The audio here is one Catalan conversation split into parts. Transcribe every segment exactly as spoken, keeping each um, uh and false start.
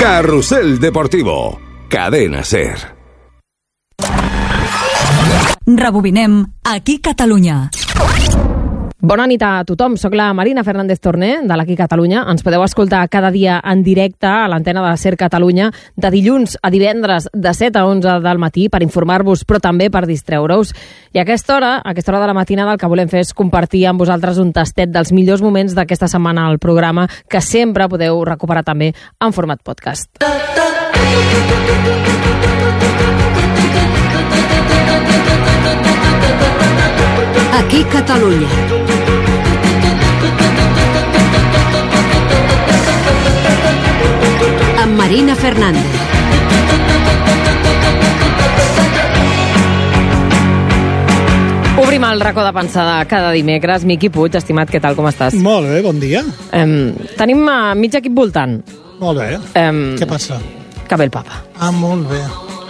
Carrusel Deportivo, Cadena SER. Rebobinem Aquí Catalunya. Bona nit a tothom, soc la Marina Fernández Torné, de l'Aquí Catalunya. Ens podeu escoltar cada dia en directe a l'antena de SER Catalunya, de dilluns a divendres, de set a onze del matí, per informar-vos, però també per distreure-us. I a aquesta hora, a aquesta hora de la matinada, el que volem fer és compartir amb vosaltres un tastet dels millors moments d'aquesta setmana al programa, que sempre podeu recuperar també en format podcast. Aquí Catalunya. Amb Marina Fernández. Obrim el racó de pensada cada dimecres. Miqui Puig, estimat, què tal, com estàs? Molt bé, bon dia. Um, tenim uh, mig equip voltant. Molt bé. Um, Què passa? Que ve el papa. Ah, molt bé.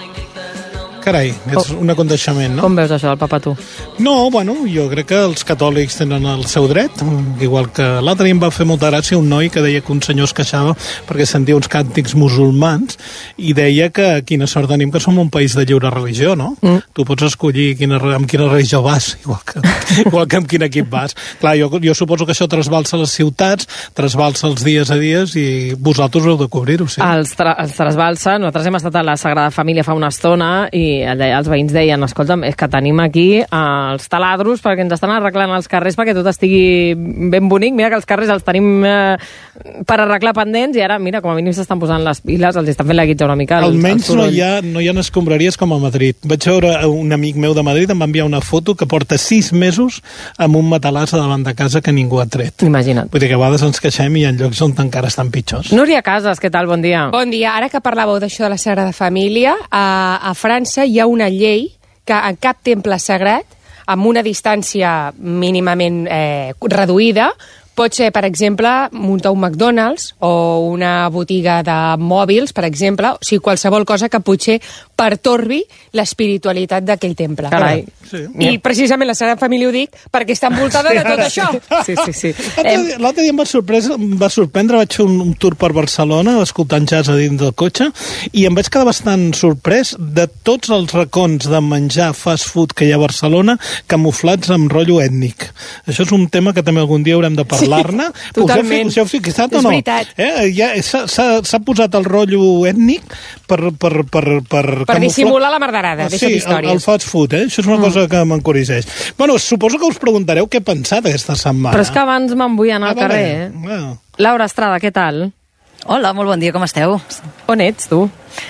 Carai, és oh. un aconteixement, no? Com veus això del papa, tu? No, bueno, jo crec que els catòlics tenen el seu dret, igual que l'altre dia em va fer molta gràcia un noi que deia que un senyor es queixava perquè sentia uns càntics musulmans i deia que quina sort tenim que som un país de lliure religió, no? Mm. Tu pots escollir quina, amb quina religió vas, igual que, igual que amb quin equip vas. Clar, jo, jo suposo que això trasbalsa les ciutats, trasbalsa els dies a dies i vosaltres heu de cobrir-ho, sí. Els, tra els trasbalsa. Nosaltres hem estat a la Sagrada Família fa una estona i els veïns deien, escolta'm, és que tenim aquí els taladros perquè ens estan arreglant els carrers perquè tot estigui ben bonic. Mira que els carrers els tenim eh, per arreglar pendents i ara, mira, com a mínim s'estan posant les piles, els estan fent la guitza una mica. Almenys no hi, ha, no hi ha escombraries com a Madrid. Vaig veure un amic meu de Madrid, em va enviar una foto que porta sis mesos amb un matalàs davant de casa que ningú ha tret. Imagina't. Vull dir que a vegades ens queixem i hi ha llocs on encara estan pitjors. Núria Casas, què tal? Bon dia. Bon dia. Ara que parlàveu d'això de la Sagrada Família, a, a França hi ha una llei que en cap temple sagrat, amb una distància mínimament eh, reduïda, pot ser, per exemple, muntar un McDonald's o una botiga de mòbils, per exemple, o sigui, qualsevol cosa que potser pertorbi l'espiritualitat d'aquell temple. Carai. Sí. I precisament la Sagrada Família ho dic perquè està envoltada de tot això. Sí, sí, sí. L'altre dia em va, sorpresa, em va sorprendre, vaig fer un, un tour per Barcelona escoltant jazz a dins del cotxe i em vaig quedar bastant sorprès de tots els racons de menjar fast food que hi ha a Barcelona camuflats amb rotllo ètnic. Això és un tema que també algun dia haurem de parlar-ne. Sí, totalment. Us heu fixat o no? És veritat. Eh? Ja, s'ha posat el rotllo ètnic per, per, per, per, per dissimular la merderada, sí, deixa't històries. El, el fast food, eh? Això és una mm. cosa que m'encoriseix. Bueno, suposo que us preguntareu què he pensat aquesta setmana. Però és que abans me'n vull anar al ah, carrer, vale. eh? Bueno. Laura Estrada, què tal? Hola, molt bon dia, com esteu? On ets, tu?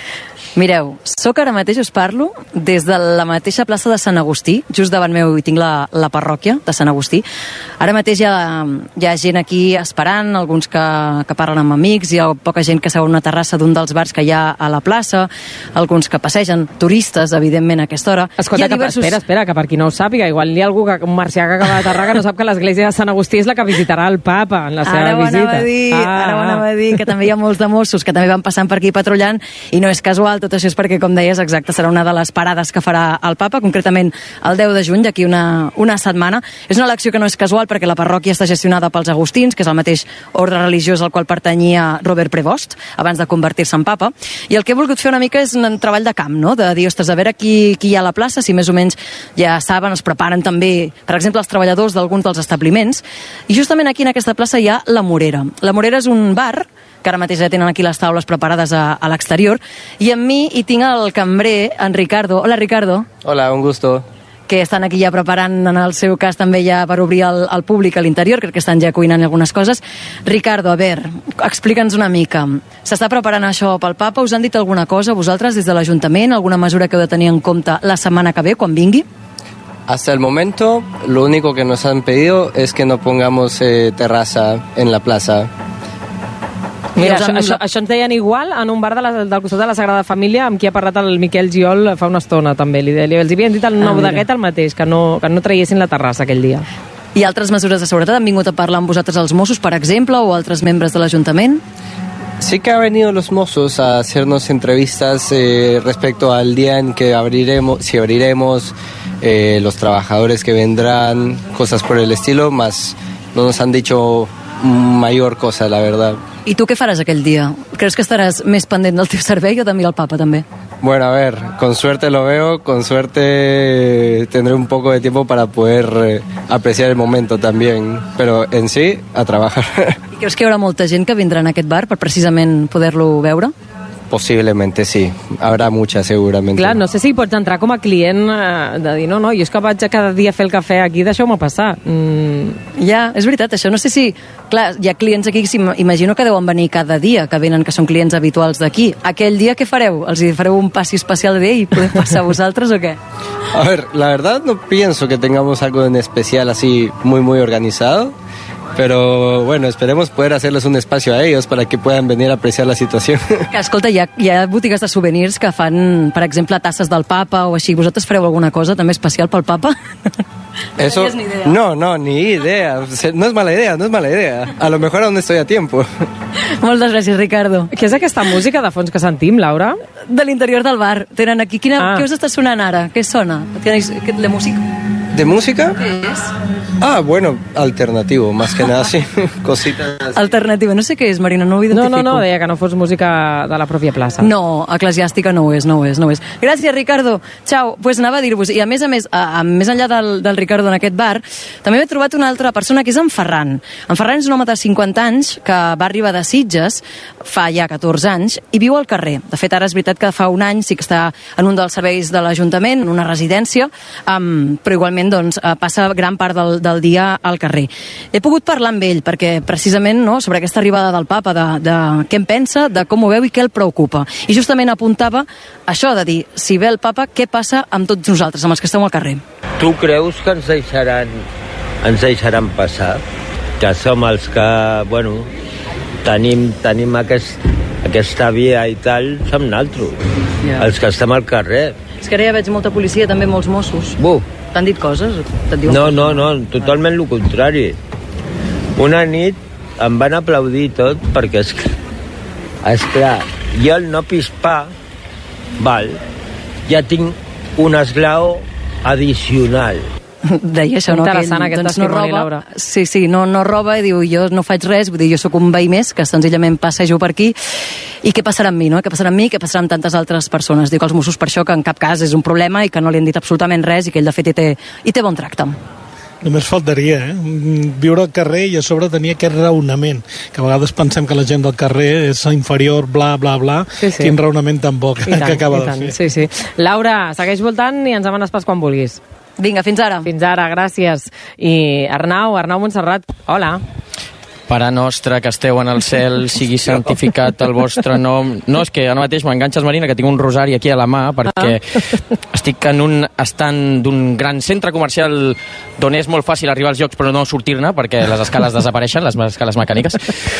Mireu, sóc ara mateix, us parlo, des de la mateixa plaça de Sant Agustí, just davant meu hi tinc la, la parròquia de Sant Agustí. Ara mateix hi ha, hi ha gent aquí esperant, alguns que, que parlen amb amics, hi ha poca gent que seu en una terrassa d'un dels bars que hi ha a la plaça, alguns que passegen, turistes, evidentment, a aquesta hora. Escolta, que, diversos... espera, espera, que per qui no ho sàpiga, igual hi ha algú, que, un marcià que acaba de aterrar que no sap que l'església de Sant Agustí és la que visitarà el papa en la seva ara visita. Ara ho anava a dir, ah, ara ho anava a dir, que també hi ha molts de Mossos que també van passant per aquí patrullant, i no és casual, tot això és perquè, com deies, exacte, serà una de les parades que farà el papa, concretament el deu de juny, d'aquí una, una setmana. És una elecció que no és casual perquè la parròquia està gestionada pels agustins, que és el mateix ordre religiós al qual pertanyia Robert Prevost, abans de convertir-se en papa, i el que he volgut fer una mica és un treball de camp, no? De dir, ostres, a veure qui, qui hi ha a la plaça, si més o menys ja saben, es preparen també, per exemple, els treballadors d'alguns dels establiments, i justament aquí en aquesta plaça hi ha La Morera. La Morera és un bar que ara mateix ja tenen aquí les taules preparades a, a l'exterior, i amb mi hi tinc el cambrer, en Ricardo. Hola, Ricardo. Hola, un gusto. Que estan aquí ja preparant, en el seu cas també ja per obrir al, al públic a l'interior, crec que estan ja cuinant algunes coses. Ricardo, a veure, explica'ns una mica. S'està preparant això pel papa? Us han dit alguna cosa vosaltres des de l'Ajuntament? Alguna mesura que heu de tenir en compte la setmana que ve, quan vingui? Hasta el momento, lo único que nos han pedido es que no pongamos eh, terraza en la plaza. Mira, això, això, això ens deien igual en un bar de la, del costat de la Sagrada Família, amb qui ha parlat el Miquel Giol fa una estona també. Li, li, els havien dit al nou bodeguet el mateix, que no, que no traiessin la terrassa aquell dia. I altres mesures de seguretat? Han vingut a parlar amb vosaltres els Mossos, per exemple, o altres membres de l'Ajuntament? Sí que han venido los mozos a hacernos entrevistas eh, respecto al día en que abriremos, si abriremos, eh, los trabajadores que vendrán, cosas por el estilo, más no nos han dicho mayor cosa, la verdad. I tu què faràs aquell dia? Creus que estaràs més pendent del teu servei o de mirar el papa, també? Bueno, a ver, con suerte lo veo, con suerte tendré un poco de tiempo para poder eh, apreciar el momento también, pero en sí, a trabajar. I creus que hi haurà molta gent que vindrà en aquest bar per precisament poder-lo veure? Posiblemente sí, habrá mucha seguramente. Clar, no sé si pots entrar com a client eh, de dir, no, no, jo és que vaig a cada dia a fer el cafè aquí, deixeu-me passar. Mm. Ja, és veritat, això. No sé si... Clar, hi ha clients aquí, si imagino que deuen venir cada dia, que venen, que són clients habituals d'aquí. Aquell dia què fareu? Els hi fareu un passi especial de i podeu passar vosaltres o què? A ver, la verdad no pienso que tengamos algo en especial así muy, muy organizado. Pero bueno, esperemos poder hacerles un espacio a ellos para que puedan venir a apreciar la situación. Que, escolta, hi ha, hi ha botigues de souvenirs que fan, per exemple, tasses del papa o així. Vosaltres fareu alguna cosa també especial pel papa? Eso, no, ni idea. no, no, ni idea. No es mala idea, no es mala idea. A lo mejor aún estoy a tiempo. Moltes gràcies, Ricardo. Què és aquesta música de fons que sentim, Laura? De l'interior del bar. Tenen aquí. Quina, Ah. Què us està sonant ara? Què sona? Tenéis la música? ¿De música? Què és? Ah, bueno, alternativo, más que nada, sí. Cositas. Alternativa. No sé què és, Marina, no ho No, identifico. no, no, deia que no fos música de la pròpia plaça. No, eclesiàstica no ho és, no ho és, no ho és. Gràcies, Ricardo. Ciao. Pues anava a dir-vos, i a més a més, a, a més enllà del, del Ricardo en aquest bar, també he trobat una altra persona, que és en Ferran. En Ferran és un home de cinquanta anys que va arribar de Sitges fa ja catorze anys i viu al carrer. De fet, ara és veritat que fa un any sí que està en un dels serveis de l'Ajuntament, en una residència, um, però igualment doncs, passa gran part del, del dia al carrer. He pogut parlar amb ell perquè precisament no, sobre aquesta arribada del papa, de, de què en pensa, de com ho veu i què el preocupa. I justament apuntava això de dir, si ve el papa, què passa amb tots nosaltres, amb els que estem al carrer? Tu creus que ens deixaran, ens deixaran passar? Que som els que, bueno, tenim, tenim aquest, aquesta via i tal, som naltros, Ja. els que estem al carrer. És que ara ja veig molta policia, també molts Mossos. Buf, T'han dit coses? Te'n diuen no, coses? no, no, totalment el contrari. Una nit em van aplaudir tot perquè, és, esclar, jo al no pispar, val, ja tinc un esglaó addicional. Deia això, no? Interessant, aquest doncs, no testimoni, roba. Laura. Sí, sí, no, no roba i diu, jo no faig res, vull dir, jo sóc un veí més que senzillament passejo per aquí i què passarà amb mi, no? Què passarà amb mi, què passarà amb tantes altres persones? Diu que els Mossos per això que en cap cas és un problema i que no li han dit absolutament res i que ell de fet hi té, hi té bon tracte. Només faltaria, eh? Viure al carrer i a sobre tenir aquest raonament, que a vegades pensem que la gent del carrer és inferior, bla, bla, bla, Sí, sí. quin raonament tan bo que, I tant, que acaba i tant. de fer. Sí, sí. Laura, segueix voltant i ens demanes pas quan vulguis. Vinga, fins ara. Fins ara, gràcies. I Arnau, Arnau Montserrat, hola. Pare nostre que esteu en el cel, sigui santificat el vostre nom. No, és que ara mateix m'enganxes, Marina, que tinc un rosari aquí a la mà, perquè estic en un estant d'un gran centre comercial d'on és molt fàcil arribar als llocs però no sortir-ne, perquè les escales desapareixen, les escales mecàniques.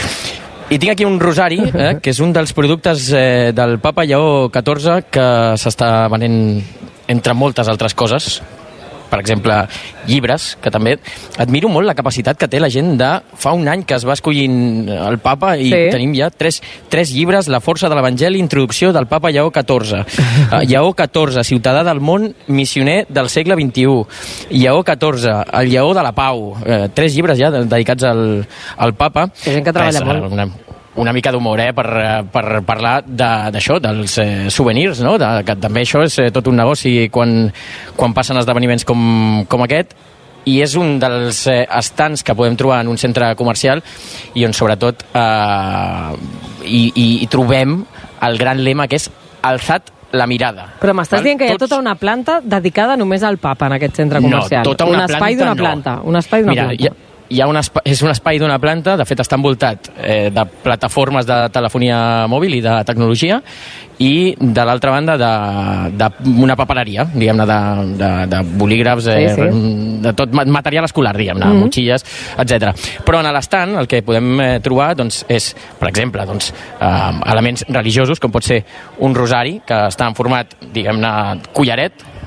I tinc aquí un rosari, eh, que és un dels productes eh, del papa Lleó catorze que s'està venent entre moltes altres coses. Per exemple, llibres, que també admiro molt la capacitat que té la gent de fa un any que es va escollint el papa i Sí. tenim ja tres, tres llibres, La força de l'Evangeli, introducció del papa Lleó catorze. Uh, Lleó catorze, ciutadà del món, missioner del segle vint-i-u. Lleó catorze, el Lleó de la Pau. Uh, tres llibres ja dedicats al, al papa. Hi ha gent que treballa Res, molt. Una, una mica d'humor, eh, per, per parlar d'això, de, dels eh, souvenirs, no? De, que també això és eh, tot un negoci quan, quan passen esdeveniments com, com aquest, i és un dels eh, estants que podem trobar en un centre comercial i on sobretot eh, i, i, i trobem el gran lema que és alçat la mirada. Però m'estàs Val? dient que hi ha Tots- tota una planta dedicada només al papa en aquest centre comercial. No, tota una un espai planta d'una no. planta. Un espai d'una Mira, planta. hi ha, hi ha un espai, és un espai d'una planta, de fet està envoltat eh, de plataformes de telefonia mòbil i de tecnologia, i de l'altra banda d'una papereria, diguem-ne, de, de, de bolígrafs, eh, Sí, sí. de tot ma- material escolar, diguem-ne, Mhm. motxilles, etcètera. Però en l'estant el que podem eh, trobar doncs, és, per exemple, doncs, eh, elements religiosos, com pot ser un rosari, que està en format, diguem-ne, collaret,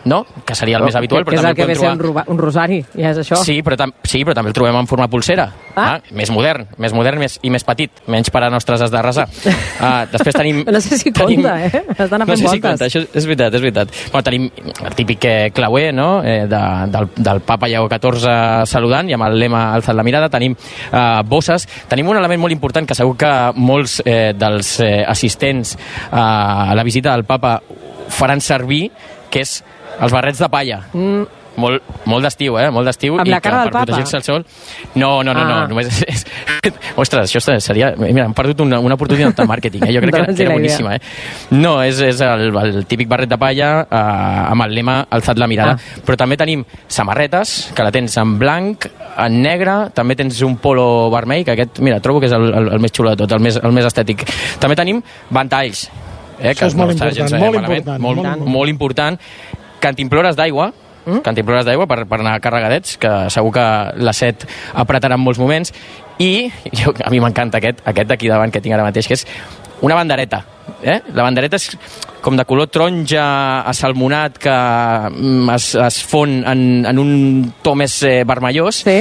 no? Que seria el Però, més habitual, que, però que també és el que ve podem ser un, trobar... un rosari, ja és això. Sí, però, tam sí, però també el trobem en forma pulsera. Ah. Ah, més modern, més modern més, i més petit, menys per a nostres has de resar. Uh, després tenim... No sé si tenim... compta, eh? Has d'anar no fent sé voltes. si compta, això és veritat, és veritat. Bueno, tenim el típic eh, clauer, no?, eh, de, del, del papa Lleó catorze saludant, i amb el lema alçat la mirada. Tenim eh, bosses. Tenim un element molt important que segur que molts eh, dels eh, assistents eh, a la visita del papa faran servir, que és els barrets de palla. Mm. Molt, molt d'estiu, eh? Molt d'estiu. Amb la cara del papa? Per protegir-se el sol... No, no, no, ah. no. Només és... Ostres, això seria... Mira, hem perdut una, una oportunitat de màrqueting, eh? Jo crec que, que era boníssima, eh? No, és, és el, el típic barret de palla eh, amb el lema alçat la mirada. Ah. Però també tenim samarretes, que la tens en blanc, en negre, també tens un polo vermell, que aquest, mira, trobo que és el, el, el més xulo de tot, el més, el més estètic. També tenim ventalls. Eh, Això és molt important, gens, molt, eh, important, molt, molt, molt, molt important. Cantimplores d'aigua, mm? cantimplores d'aigua per, per anar carregadets, que segur que la set apretarà en molts moments. I jo, a mi m'encanta aquest, aquest d'aquí davant que tinc ara mateix, que és una bandereta. Eh? La bandereta és com de color taronja asalmonat que es, es fon en, en un to més eh, vermellós, sí?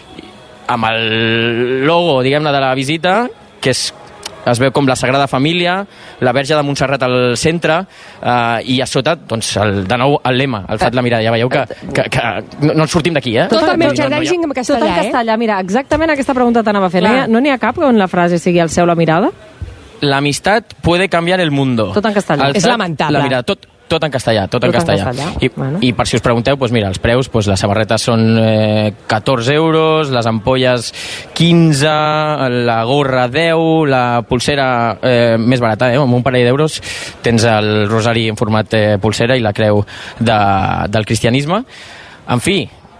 amb el logo, diguem-ne, de la visita, que és es veu com la Sagrada Família, la Verge de Montserrat al centre, eh, i a sota, doncs, el, de nou, el lema, alçat la mirada. Ja veieu que, que, que no, no en sortim d'aquí, eh? Tot el merchandising en castellà, Tot en castellà, eh? Mira, exactament aquesta pregunta t'anava fent. Eh? No n'hi ha cap on la frase sigui alceu la mirada? L'amistat puede cambiar el mundo. Tot en castellà. Alçat, és lamentable. La mirada, tot, tot en castellà, tot, tot en castellà. En castellà. I, bueno. I per si us pregunteu, doncs mira, els preus, doncs les samarretes són eh, catorze euros, les ampolles quinze, la gorra deu, la pulsera eh, més barata, eh, amb un parell d'euros tens el rosari en format eh, pulsera i la creu de, del cristianisme. En fi,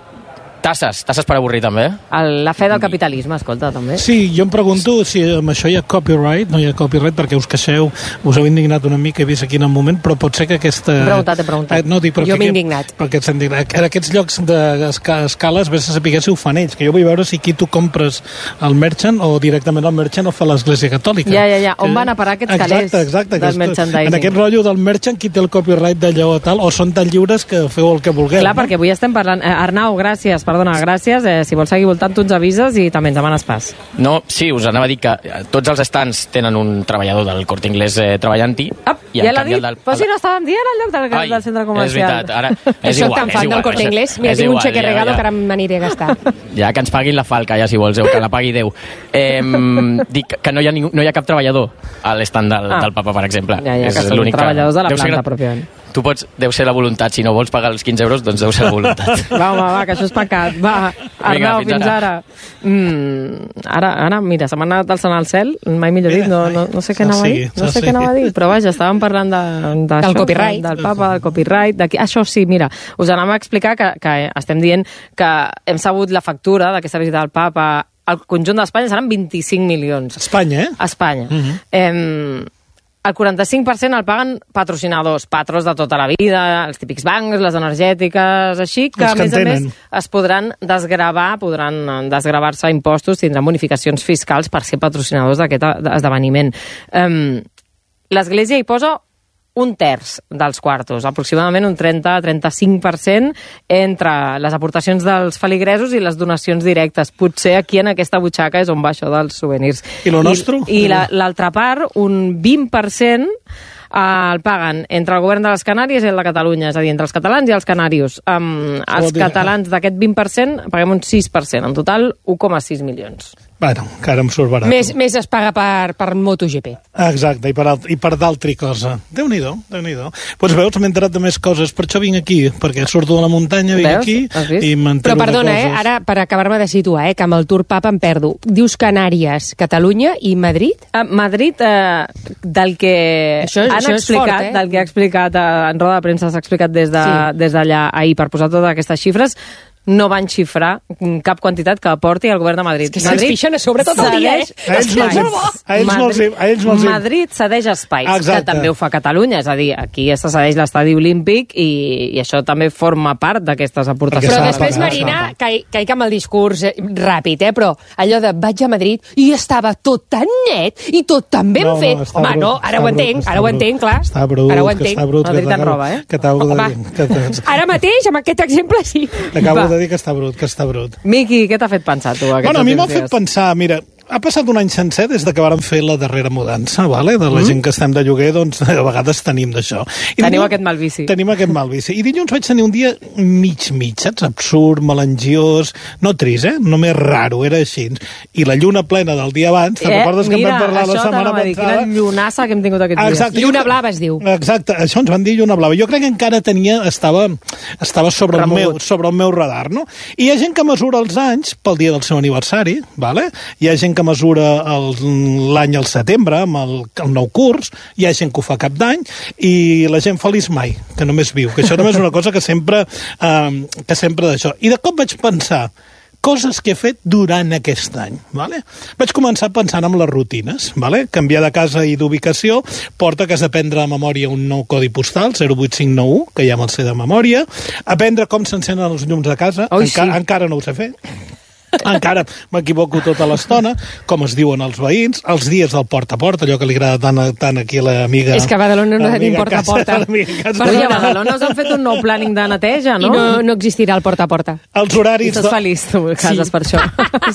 tasses, tasses per avorrir també. El, la fe del capitalisme, escolta, també. Sí, jo em pregunto si amb això hi ha copyright, no hi ha copyright perquè us queixeu, us heu indignat una mica, he vist aquí en el moment, però pot ser que aquesta... He preguntat, he preguntat. Eh, no, dic, jo m'he indignat. Perquè ets indignat. En aquests llocs d'escales, vés a saber si ho fan ells, que jo vull veure si aquí tu compres el merchant o directament el merchant o fa l'Església Catòlica. Ja, ja, ja. On que... van a parar aquests calés exacte, exacte, del merchandising? En aquest rotllo del merchant, qui té el copyright d'allò o tal, o són tan lliures que feu el que vulgueu. Clar, no? perquè avui estem parlant... Eh, Arnau, gràcies, perdona, gràcies. Eh, si vols seguir voltant, tu ens avises i també ens demanes pas. No, sí, us anava a dir que tots els stands tenen un treballador del Corte Inglés eh, treballant-hi. Ap, ja l'ha dit? Del... Però si no estàvem dient el lloc del, Ai, del centre comercial. És veritat, ara és Soc igual. tan fan del Corte Inglés. Mira, tinc un xeque regalo ja, ja. que ara m'aniré a gastar. Ja, que ens paguin la falca, ja, si vols, que la pagui Déu. Eh, dic que no hi, ha ningú, no hi ha cap treballador a l'estand del, ah. del papa, per exemple. Ja, ja, és que són treballadors de la planta, que... pròpiament. Tu pots, deu ser la voluntat, si no vols pagar els quinze euros, doncs deu ser la voluntat. Va, home, va, que això és pecat. Va, Arnau, fins, fins ara. Ara. Mm, ara, ara, mira, se m'ha anat alçant al cel, mai millor dit, no, no, no sé què anava a dir, no sé què anava a dir, però vaja, estàvem parlant de, de del copyright. Del papa, del copyright, d'aquí. Això sí, mira, us anàvem a explicar que, que estem dient que hem sabut la factura d'aquesta visita del papa, al conjunt d'Espanya seran vint-i-cinc milions. Espanya, eh? Espanya. Uh -huh. eh, el quaranta-cinc per cent el paguen patrocinadors, patros de tota la vida, els típics bancs, les energètiques, així, que, que a més a més es podran desgravar, podran desgravar-se impostos, tindran bonificacions fiscals per ser patrocinadors d'aquest esdeveniment. Um, L'Església hi posa un terç dels quartos, aproximadament un trenta a trenta-cinc per cent entre les aportacions dels feligresos i les donacions directes. Potser aquí en aquesta butxaca és on va això dels souvenirs. I lo nostre? I, i l'altra part, un vint per cent el paguen entre el govern de les Canàries i el de Catalunya, és a dir, entre els catalans i els canarios. Um, els catalans d'aquest vint per cent paguem un sis per cent, en total un coma sis milions. Bueno, que ara em surt barat. Més, més es paga per, per MotoGP. Exacte, i per, alt, i per d'altra cosa. Déu-n'hi-do, Déu-n'hi-do. Pues veus, m'he enterat de més coses, per això vinc aquí, perquè surto de la muntanya, vinc veus? aquí i m'entero Però perdona, de coses. eh, ara, per acabar-me de situar, eh, que amb el Tour Papa em perdo. Dius Canàries, Catalunya i Madrid? Uh, Madrid, uh, del que això, han això explicat, fort, eh? del que ha explicat uh, en roda de premsa, s'ha explicat des d'allà de, sí. des d'allà ahir per posar totes aquestes xifres, no van xifrar cap quantitat que aporti al govern de Madrid. És que se'ns pixen a sobre tot el dia, eh? A ells no els hi- a ells no els hi- a ells no els hi- Madrid cedeix espais, Exacte. que també ho fa Catalunya, és a dir, aquí es cedeix l'estadi olímpic i, i això també forma part d'aquestes aportacions. Però s'ha de després, pagar, Marina, s'ha de cai, caic amb el discurs eh, ràpid, eh? Però allò de vaig a Madrid i estava tot tan net i tot tan ben No, no, fet. està Home, brut, no, està ara ho brut, entenc, està ara ho brut. entenc, clar. Està brut, ara ho que entenc. està brut. Madrid que en t'acabo- roba, eh? Que t'acabo de Va. dir. que t'acabo- Ara mateix, amb aquest exemple, sí. T'acabo Va. de dir que està brut, que està brut. Miqui, què t'ha fet pensar, tu, aquests Bueno, a mi m'ha últims fet dies? pensar, mira, ha passat un any sencer des de que vàrem fer la darrera mudança, vale? De la Mm. gent que estem de lloguer, doncs a vegades tenim d'això. I Teniu dilluns- aquest mal vici. Tenim aquest mal vici. I dilluns vaig tenir un dia mig-mig, saps? Absurd, melangiós, no trist, eh? Només raro, era així. I la lluna plena del dia abans, te'n recordes que en vam parlar la setmana Eh, dir, passada? quina llunassa que hem tingut aquests dies. Exacte. Lluna Jo- blava es diu. Exacte, això ens van dir lluna blava. Jo crec que encara tenia, estava, estava sobre, el Remogut. meu, sobre el meu radar, no? I hi ha gent que mesura els anys pel dia del seu aniversari, vale? Hi ha gent que mesura el- l'any al setembre, amb el, el nou curs, hi ha gent que ho fa cap d'any, i la gent feliç mai, que només viu, que això també és una cosa que sempre, eh, que sempre d'això. I de cop vaig pensar, coses que he fet durant aquest any. Vale? Vaig començar pensant en les rutines. Vale? Canviar de casa i d'ubicació porta que has d'aprendre de memòria un nou codi postal, zero vuit cinc nou u, que ja me'l sé de memòria, aprendre com s'encenen els llums de casa, Ui, Enca sí. encara no ho sé fer. Encara m'equivoco tota l'estona, com es diuen els veïns, els dies del porta a porta, allò que li agrada tant, a- tant aquí a l'amiga... És que a Badalona no tenim l'amiga porta a casa- porta. l'amiga casa- Oi, a Badalona us han fet un nou planning de neteja, I no? no, no existirà el porta a porta. Els I horaris... estàs feliç, tu, cases Sí. per això.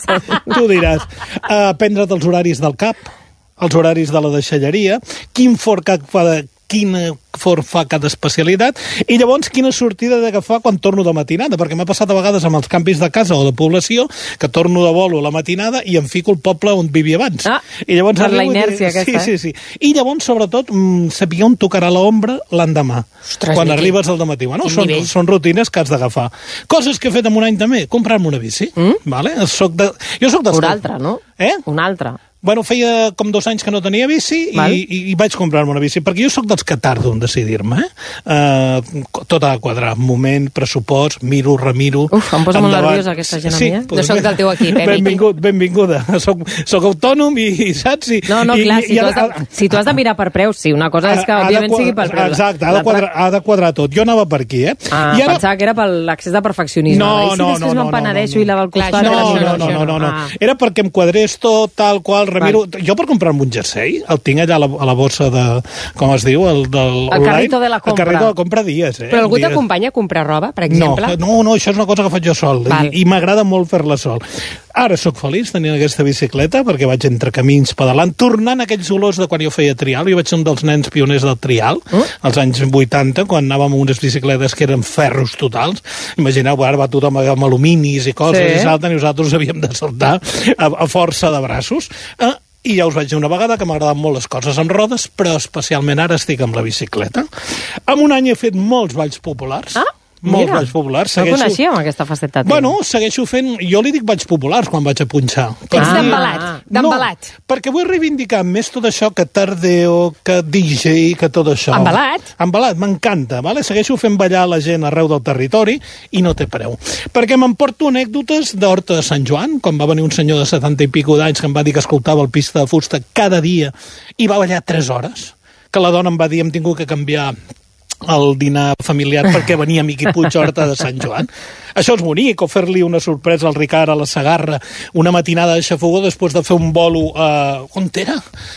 Tu diràs, uh, aprendre't els horaris del cap, els horaris de la deixalleria, quin forn cap fa de, quina forn fa cada especialitat, i llavors quina sortida he d'agafar quan torno de matinada, perquè m'ha passat a vegades amb els canvis de casa o de població, que torno de bolo a la matinada i em fico al poble on vivia abans. Ah, I llavors per la arribo i inèrcia dic- aquesta, Sí, sí, sí. I llavors, sobretot, mm, saber on tocarà l'ombra l'endemà, Ostres, quan Miqui. arribes al dematí. Bueno, Quin són, nivell. són rutines que has d'agafar. Coses que he fet en un any també, comprar-me una bici. Mm? Vale? Soc de... Jo soc dels Un que- altre, no? Eh? Un altre. Bueno, feia com dos anys que no tenia bici i, Val. i, i vaig comprar-me una bici, perquè jo sóc dels que tardo en decidir-me. Eh? Uh, tot ha de quadrar. Moment, pressupost, miro, remiro... Uf, em posa molt endavant. nerviosa aquesta gent a sí, mi, eh? doncs Jo sóc del teu equip, eh, Miqui? Benvingut, benvinguda. Soc, soc autònom i, i saps? I, No, no, i, clar, i, si, i tu ha- has de, si tu has de mirar per preus, sí, una cosa és que, ha de òbviament, quadrar- sigui pel preu. Exacte, ha de, L'altra- quadrar, ha de quadrar tot. Jo anava per aquí, eh? Ah, I ara... pensava que era per l'accés de perfeccionisme. No, I si no, després no, no, me'n penedeixo no, no. i la del Clar, costat... això No, era no, millor. no, no, no, no. Ah. Era perquè em quadrés tot, tal qual, remiro... Jo per comprar-me un jersei, el tinc allà a la, a la bossa de... Com es diu? El, del, El carrito de la compra. El carrito de la compra dies, eh? Però algú Dies. t'acompanya a comprar roba, per No, exemple? no, no, això és una cosa que faig jo sol Val. i, i m'agrada molt fer-la sol. Ara sóc feliç tenint aquesta bicicleta perquè vaig entre camins pedalant, tornant aquells olors de quan jo feia trial. Jo vaig ser un dels nens pioners del trial, Mm. als anys vuitanta, quan anàvem amb unes bicicletes que eren ferros totals. Imagineu, ara va tothom amb aluminis i coses, Sí. i salten, i nosaltres havíem de saltar a, a força de braços. Eh, I ja us vaig dir una vegada que m'agraden molt les coses amb rodes, però especialment ara estic amb la bicicleta. En un any he fet molts balls populars. Ah, molts mira, balls populars. no coneixíem aquesta faceta. teva. Bueno, segueixo fent... Jo li dic balls populars quan vaig a punxar. Ets Ah. d'embalat, d'embalat. No, perquè vull reivindicar més tot això que tardeo, que D J, que tot això. Embalat? Embalat, m'encanta. Vale? Segueixo fent ballar la gent arreu del territori i no té preu. Perquè m'emporto anècdotes d'Horta de Sant Joan, quan va venir un senyor de setanta i pico d'anys que em va dir que escoltava el Pista de Fusta cada dia i va ballar tres hores. Que la dona em va dir hem tingut que canviar el dinar familiar perquè venia Miqui Puig a Horta de Sant Joan. Això és bonic, o fer-li una sorpresa al Ricard a la Segarra, una matinada de xafogó després de fer un bolo a... on era?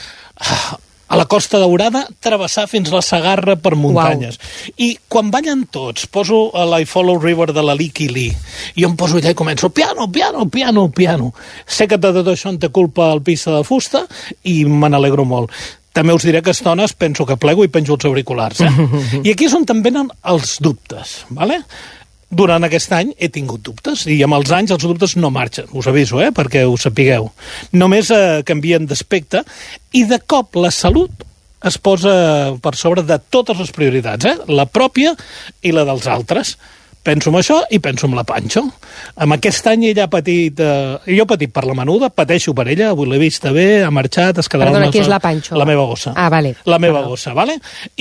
A la Costa Daurada, travessar fins la Segarra per muntanyes. Wow. I quan ballen tots, poso a l'I Follow River de la Licky Lee, i em poso allà i començo piano, piano, piano, piano. Sé que de tot això en té culpa el Pista de Fusta i me n'alegro molt. També us diré que a estones penso que plego i penjo els auriculars. Eh? I aquí és on també venen els dubtes. Vale? Durant aquest any he tingut dubtes, i amb els anys els dubtes no marxen, us aviso, eh? Perquè ho sapigueu. Només eh, canvien d'aspecte, i de cop la salut es posa per sobre de totes les prioritats, eh? La pròpia i la dels altres. Penso en això i penso en la Panxo. Amb aquest any ella ha patit... Eh, jo he patit per la menuda, pateixo per ella, avui l'he vista bé, ha marxat, es quedarà... Perdona, una qui és sola- la Panxo? La meva gossa. Ah, vale. La meva Perdó. gossa, vale? I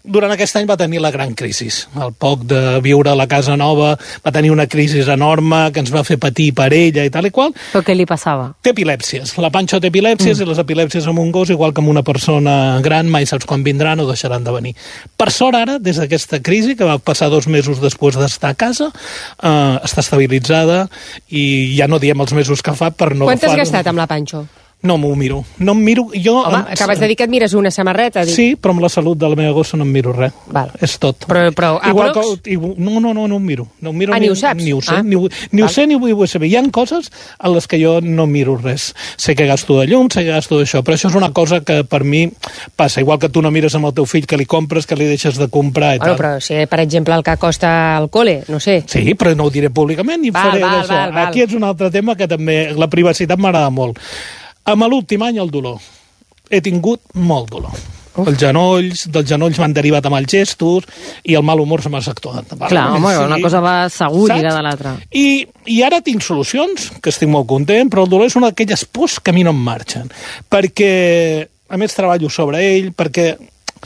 durant aquest any va tenir la gran crisi. Al poc de viure a la casa nova va tenir una crisi enorme que ens va fer patir per ella i tal i qual. Però què li passava? Té epilèpsies. La Panxo té epilèpsies mm. i les epilèpsies amb un gos, igual que amb una persona gran, mai saps quan vindran o deixaran de venir. Per sort ara, des d'aquesta crisi, que va passar dos mesos després d'estar a casa, eh, està estabilitzada i ja no diem els mesos que fa per no... Quant has gastat amb la Panxo? No m'ho miro. No em miro... Jo, Home, em... acabes de dir que et mires una samarreta. Dic. Sí, però amb la salut de la meva gossa no em miro res. Val. És tot. Però, però Igual aprox? Que, no, no, no, no em miro. No em miro ah, ni, ni ho saps? Ni ho sé, ah. ni, ho, ni ho sé ni ho vull saber. Hi ha coses en les que jo no miro res. Sé que gasto de llum, sé que gasto d'això, però això és una cosa que per mi passa. Igual que tu no mires amb el teu fill que li compres, que li deixes de comprar i bueno, tal. Però si, per exemple, el que costa el cole, no sé. Sí, però no ho diré públicament ni val, faré val, d'això. val, val. Aquí és un altre tema que també la privacitat m'agrada molt. Amb l'últim any, el dolor. He tingut molt dolor. Uf. Els genolls, dels genolls m'han derivat amb els gestos i el mal humor se m'ha sectuat. Clar, home, sí. Una cosa va segur lliga de l'altra. I, I ara tinc solucions, que estic molt content, però el dolor és una d'aquelles pors que a mi no em marxen. Perquè, a més, treballo sobre ell, perquè...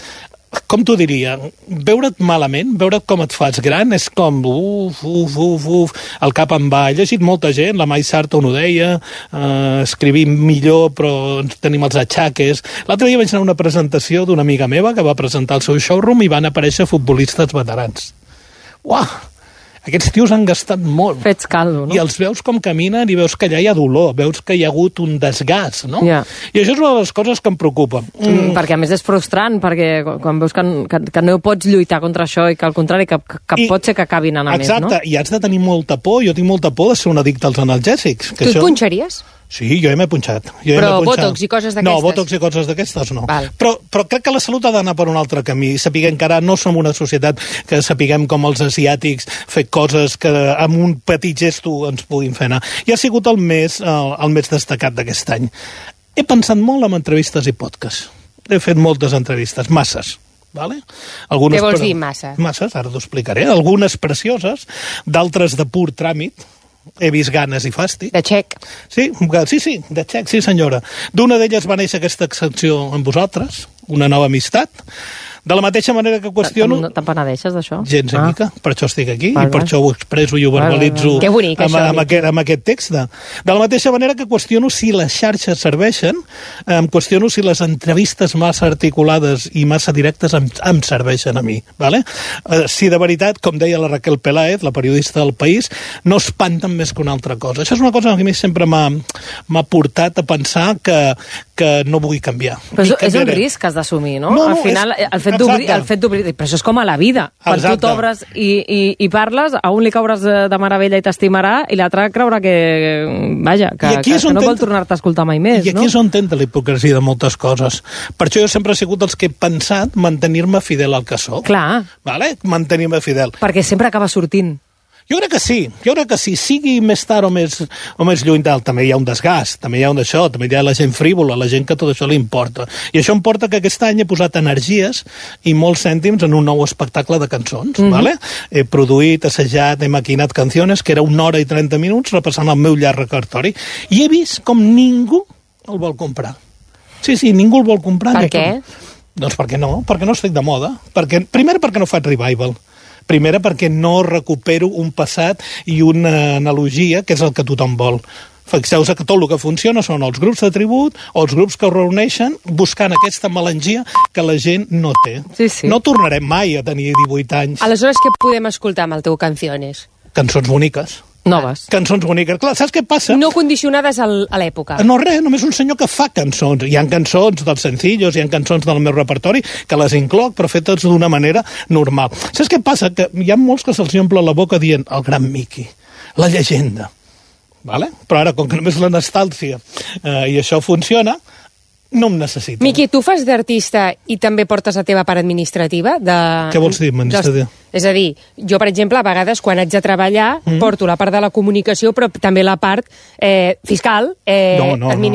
Com t'ho diria? Veure't malament, veure't com et fas gran, és com uf, uf, uf, uf, el cap em va. He llegit molta gent, la Mai Sarton ho deia, eh, escrivim millor però tenim els atxaques. L'altre dia vaig anar a una presentació d'una amiga meva que va presentar el seu showroom i van aparèixer futbolistes veterans. Uah! Aquests tios han gastat molt. Fets caldo, no? I els veus com caminen i veus que allà hi ha dolor, veus que hi ha hagut un desgast, no? Yeah. I això és una de les coses que em preocupa. Mm. Mm, perquè a més és frustrant, perquè quan veus que, que, que no pots lluitar contra això i que al contrari, que, que I, pot ser que acabin anant més, no? Exacte, i has de tenir molta por, jo tinc molta por de ser un addicte als analgèsics. Que tu això... et punxaries? Sí, jo ja m'he punxat. Jo però ja punxat. botox i coses d'aquestes? No, botox i coses d'aquestes no. Val. Però, però crec que la salut ha d'anar per un altre camí. Sapiguem que ara no som una societat que sapiguem com els asiàtics fer coses que amb un petit gesto ens puguin fer anar. I ha sigut el més, el, el més destacat d'aquest any. He pensat molt en entrevistes i podcasts. He fet moltes entrevistes, masses. Vale? Algunes Què vols per... dir, massa? Masses, ara t'ho explicaré. Algunes precioses, d'altres de pur tràmit. He vist ganes i fàstic. De xec. Sí, sí, sí, de xec, sí senyora. D'una d'elles va néixer aquesta excepció amb vosaltres, una nova amistat. De la mateixa manera que qüestiono... Te'n penedeixes d'això? Gens ah. mica, per això estic aquí, val, i per val. això ho expresso i ho verbalitzo que bonic, amb, això, amb, aquest, amb aquest text. De la mateixa manera que qüestiono si les xarxes serveixen, em qüestiono si les entrevistes massa articulades i massa directes em, em serveixen a mi. Vale? Eh, si de veritat, com deia la Raquel Peláez, la periodista del País, no espanten més que una altra cosa. Això és una cosa que a mi sempre m'ha portat a pensar que, que no vull canviar. Però és, és un risc que has d'assumir, no? No, no, Al final, és... el fet d'obrir, el fet d'obrir, però això és com a la vida. Quan exacte. Tu t'obres i, i, i parles, a un li cauràs de, de meravella i t'estimarà, i l'altre creurà que, vaja, que, que, que no vol tornar-te a escoltar mai més, I aquí no? és on tenta la hipocresia de moltes coses. Per això jo sempre he sigut els que he pensat mantenir-me fidel al que soc. Clar. Vale? Mantenir-me fidel. Perquè sempre acaba sortint. Jo crec que sí, jo crec que sí, sigui més tard o més, o més lluny tal, també hi ha un desgast, també hi ha un d'això, també hi ha la gent frívola, la gent que tot això li importa. I això em porta que aquest any he posat energies i molts cèntims en un nou espectacle de cançons, mm-hmm. vale? He produït, assajat, he maquinat canciones, que era una hora i trenta minuts repassant el meu llarg repertori, i he vist com ningú el vol comprar. Sí, sí, ningú el vol comprar. Per què? Doncs perquè no, perquè no estic de moda. Perquè, primer perquè no faig revival. Primera, perquè no recupero un passat i una analogia, que és el que tothom vol. Fixeu-vos que tot el que funciona són els grups de tribut o els grups que es reuneixen buscant aquesta melangia que la gent no té. Sí, sí. No tornarem mai a tenir divuit anys. Aleshores, què podem escoltar amb el teu Canciones? Cançons boniques. Noves. Cançons boniques. Clar, saps què passa? No condicionades al, a l'època. No, res, només un senyor que fa cançons. Hi ha cançons dels sencillos, hi ha cançons del meu repertori, que les incloc, però fetes d'una manera normal. Saps què passa? Que hi ha molts que se'ls omple la boca dient el gran Miqui, la llegenda. Vale? Però ara, com que només la nostàlgia eh, i això funciona, no em necessito. Miqui, tu fas d'artista i també portes la teva part administrativa? De... Què vols dir, administrativa? És a dir, jo, per exemple, a vegades, quan haig de treballar, mm. porto la part de la comunicació, però també la part eh, fiscal. Eh, no, no, admini... no.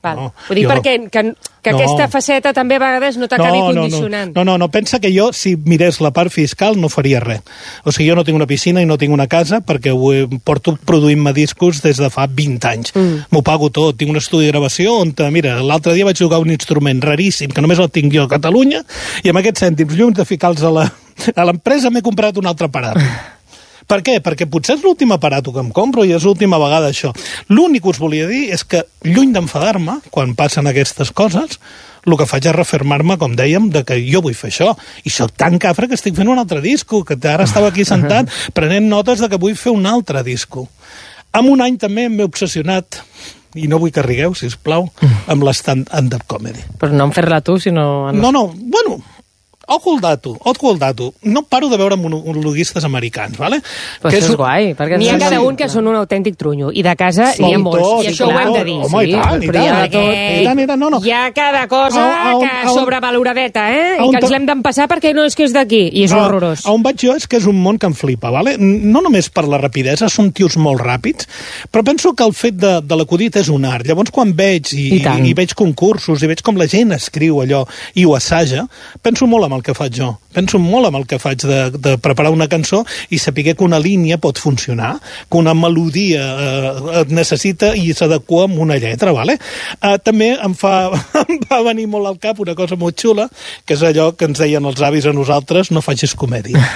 Val. No, Ho dic jo... perquè que, que no. aquesta faceta també a vegades no t'acabi no, condicionant. No, no, no, no, pensa que jo, si mirés la part fiscal, no faria res. O sigui, jo no tinc una piscina i no tinc una casa perquè ho he, porto produint-me discos des de fa vint anys. Mm. M'ho pago tot. Tinc un estudi de gravació on, mira, l'altre dia vaig jugar un instrument raríssim, que només el tinc jo a Catalunya, i amb aquests cèntims, lluny de ficar-los a la, a l'empresa, m'he comprat un altre aparat. Per què? Perquè potser és l'últim aparato que em compro i és l'última vegada això. L'únic que us volia dir és que, lluny d'enfadar-me, quan passen aquestes coses, el que faig és refermar-me, com dèiem, de que jo vull fer això. I soc tan cafre que estic fent un altre disco, que ara estava aquí sentat prenent notes de que vull fer un altre disco. En un any també m'he obsessionat, i no vull que rigueu, sisplau, amb l'stand-up comedy. Però no en fer-la tu, sinó... En... No, no, bueno... Ojo al dato, ojo al dato. No paro de veure monologuistes americans, ¿vale? Pues que això és guai. N'hi ha cada un que són un autèntic trunyo, i de casa sí, n'hi ha molts, tot, i això clar, ho hem de dir. Home, sí, i tant, i però hi ha tant, tot. i tant, i tant, no, no. Hi ha cada cosa a, a, que a, sobrevaloradeta, eh? a, I que ens l'hem d'empassar perquè no és que és d'aquí, i és a, horrorós. A on vaig jo és que és un món que em flipa, ¿vale? No només per la rapidesa, són tios molt ràpids, però penso que el fet de, de l'acudit és un art. Llavors, quan veig i, I, i, i veig concursos, i veig com la gent escriu allò i ho assaja, penso molt amb el que faig jo. Penso molt amb el que faig de, de preparar una cançó i saber que una línia pot funcionar, que una melodia eh, et necessita i s'adequa amb una lletra, ¿vale? Eh, també em, fa, em va venir molt al cap una cosa molt xula, que és allò que ens deien els avis a nosaltres, no facis comèdia.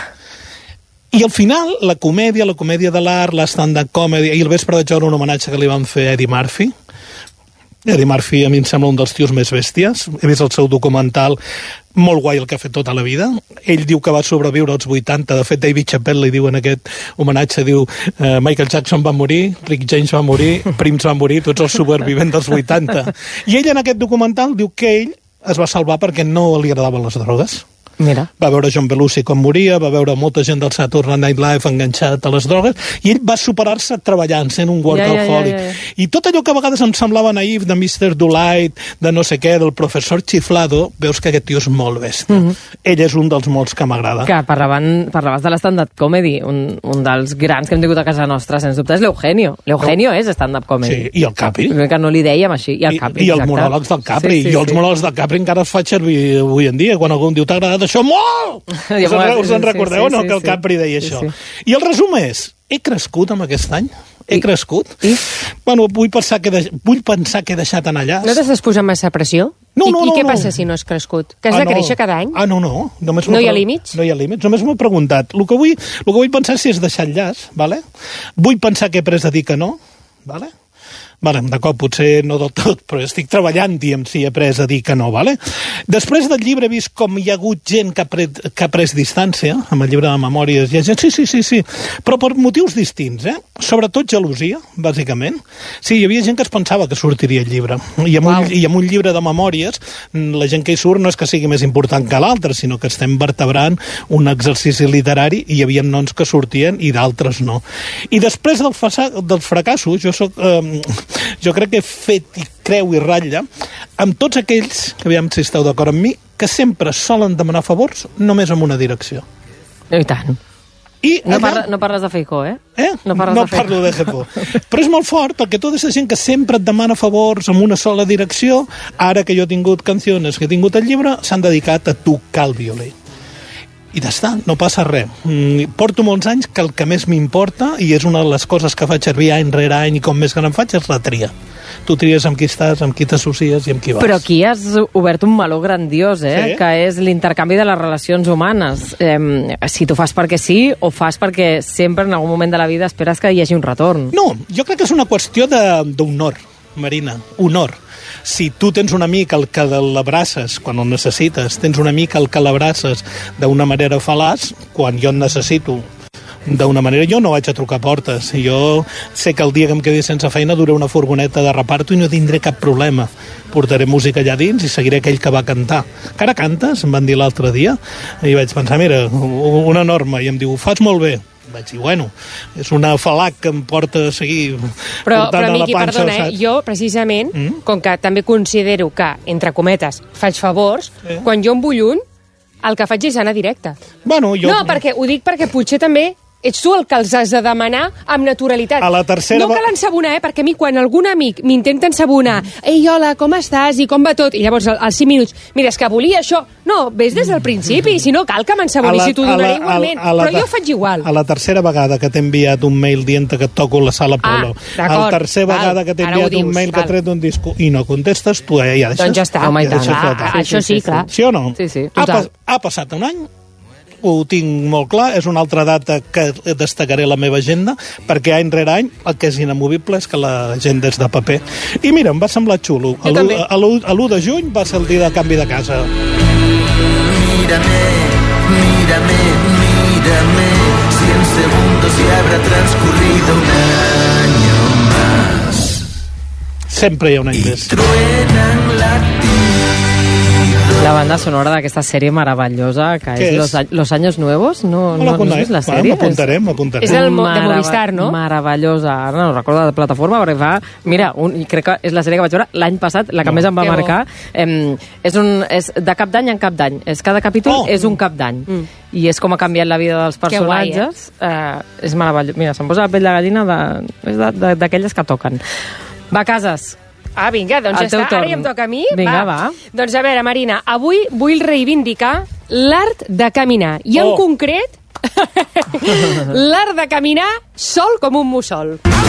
I al final, la comèdia, la comèdia de l'art, la stand-up comedy, i el vespre de joc un homenatge que li van fer a Eddie Murphy. Eddie Murphy a mi em sembla un dels tios més bèsties. He vist el seu documental, molt guai el que ha fet tota la vida. Ell diu que va sobreviure als vuitanta. De fet, David Chappelle li diu en aquest homenatge, diu eh, Michael Jackson va morir, Rick James va morir, Prince va morir, tots els supervivents dels vuitanta. I ell en aquest documental diu que ell es va salvar perquè no li agradaven les drogues. Mira. Va veure John Belushi com moria, va veure molta gent del Saturday Night Live enganxat a les drogues, i ell va superar-se treballant, sent un workaholic. Ja, ja, ja, ja. I tot allò que a vegades em semblava naïf de mister Delight, de no sé què, del professor Chiflado, veus que aquest tio és molt bèstia. Mm -hmm. Ell és un dels molts que m'agrada. Que parlaven, parlaves de l'stand-up comedy, un, un dels grans que hem tingut a casa nostra, sens dubte, és l'Eugenio. L'Eugenio no. és stand-up comedy. Sí, i el Capri. Que no li dèiem així, i el Capri, I, i els monòlegs del Capri. Sí, sí, jo els sí. monòlegs del Capri encara els faig servir avui en dia, quan algú em diu, t'ha agradat això molt! Ja, us, en, us en recordeu, sí, sí, no? Sí, que el Capri deia sí, això. Sí. I el resum és, he crescut amb aquest any? He I, crescut? I? Bueno, vull pensar, que de, vull pensar que he deixat anar allà. No t'estàs posant massa pressió? No, I, no, I què no, passa no. si no has crescut? Que has ah, de no. créixer cada any? Ah, no, no. Només no hi ha límits? No hi ha límits, només m'ho he preguntat. El que vull, el que vull pensar si és deixar enllaç, vale? Vull pensar que he pres a dir que no, vale? Vale, de cop potser no del tot, però estic treballant, diem, si he pres a dir que no, vale? Després del llibre he vist com hi ha hagut gent que ha, pres, que ha pres distància, amb el llibre de memòries, hi ha gent, sí, sí, sí, sí, però per motius distints, eh? Sobretot gelosia, bàsicament. Sí, hi havia gent que es pensava que sortiria el llibre, i amb, un, i amb un llibre de memòries, la gent que hi surt no és que sigui més important que l'altre, sinó que estem vertebrant un exercici literari, i hi havia noms que sortien i d'altres no. I després del fasa, dels fracassos, jo soc... Eh, jo crec que he fet i creu i ratlla amb tots aquells, que aviam si esteu d'acord amb mi, que sempre solen demanar favors només en una direcció. I tant. I no, allà... parla, no parles de Feijó, eh? eh? No, no de parlo de Feijó. Però és molt fort, perquè tota aquesta gent que sempre et demana favors en una sola direcció, ara que jo he tingut canciones, que he tingut el llibre, s'han dedicat a tocar el violí. I d'estar, no passa res. Mm, porto molts anys que el que més m'importa, i és una de les coses que faig servir any rere any i com més gran em faig, és la tria. Tu tries amb qui estàs, amb qui t'associes i amb qui vas. Però aquí has obert un meló grandiós, eh? Sí? Que és l'intercanvi de les relacions humanes. Eh, si tu fas perquè sí o fas perquè sempre en algun moment de la vida esperes que hi hagi un retorn. No, jo crec que és una qüestió d'honor, Marina, honor. Si tu tens un amic al que l'abraces quan el necessites, tens un amic al que l'abraces d'una manera fal·laç, quan jo en necessito d'una manera, jo no vaig a trucar portes. Jo sé que el dia que em quedi sense feina duré una furgoneta de reparto i no tindré cap problema. Portaré música allà dins i seguiré aquell que va cantar. Que ara cantes? Em van dir l'altre dia. I vaig pensar, mira, una norma. I em diu, ho fas molt bé. Vaig dir, bueno, és una falac que em porta a seguir però, portant però, a la Miqui, panxa. Perdona, eh? Jo, precisament, mm? com que també considero que, entre cometes, faig favors, eh? quan jo en vull un, el que faig és anar directe. Bueno, jo... No, perquè ho dic perquè potser també ets tu el que els has de demanar amb naturalitat. A la tercera No va- cal ensabonar, eh? Perquè a mi, quan algun amic m'intenta ensabonar, ei, hola, com estàs i com va tot? I llavors, al- als cinc minuts, mira, és que volia això. No, ves des del principi, si no cal que m'ensaboni, si t'ho donaré igualment. a la Però te- jo ho faig igual. A la tercera vegada que t'he enviat un mail dient que et toco la sala Polo, Ah, d'acord, a la tercera val, vegada que t'he ara ho enviat un dius, mail que val. ha tret un disco i no contestes, tu eh, ja deixes... Doncs ja està. Home, i ja tant. deixes Clar, faltar. ah, això sí, clar. Sí o no? Sí, sí, ha, total. pas, ha passat un any, ho tinc molt clar, és una altra data que destacaré a la meva agenda, perquè any rere any el que és inamovible és que l'agenda és de paper. I mira, em va semblar xulo. Jo també. A l'u de juny va ser el dia de canvi de casa. Mírame, mírame, mírame, si en segundos ya habrá transcurrido un año más. Sempre hi ha un any més. Truenan latidos. La banda sonora d'aquesta sèrie meravellosa, que Què és és? Los, A- Los Años Nuevos. No, No no, la no has conec. vist la Va, sèrie? M'apuntaré, m'apuntaré. És del Mo- de Merava- Movistar, no? Meravellosa. Ara no recordo de plataforma, perquè fa... Mira, un, i crec que és la sèrie que vaig veure l'any passat, la que No. més em va Que bo. marcar. Em, és, un, és de cap d'any en cap d'any. És, cada capítol Oh. és un cap d'any. Mm. I és com ha canviat la vida dels Que guai, personatges. eh? és meravellós. Mira, se'm posa la pell de gallina de- és de- de- d'aquelles que toquen. Va, Casas. Ah, vinga, doncs El ja teu està. Ara torn. ja em toca a mi. Vinga, va. Doncs a veure, Marina, avui vull reivindicar l'art de caminar. I en Oh. concret, l'art de caminar sol com un mussol.